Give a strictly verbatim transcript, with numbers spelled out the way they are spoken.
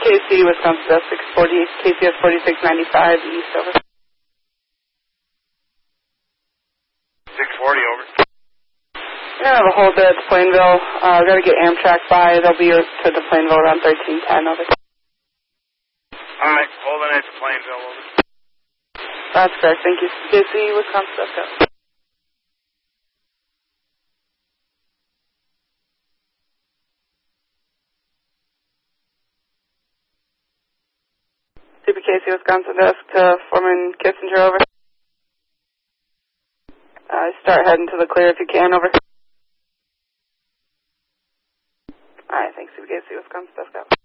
K C, Wisconsin Desk six forty, K C S forty-six ninety-five, East, over. six forty, over. We're going to have a hold there at Plainville. Uh, we're going to get Amtrak by. They'll be to the Plainville around thirteen ten, over. All right, holding at the Plainville, over. That's correct, thank you. K C, Wisconsin Desk, over. C P K C, Wisconsin Desk to Foreman Kissinger, over. Uh, start heading to the clear if you can, over. Alright, thanks, C P K C, Wisconsin Desk, out.